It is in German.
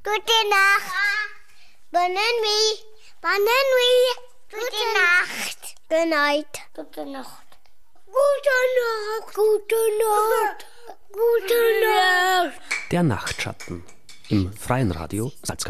Gute Nacht. Bonne nuit. Bonne nuit. Gute Nacht. Good night. Gute Nacht. Gute Nacht. Gute Nacht. Gute Nacht. Der Nachtschatten im Freien Radio Salzkammer.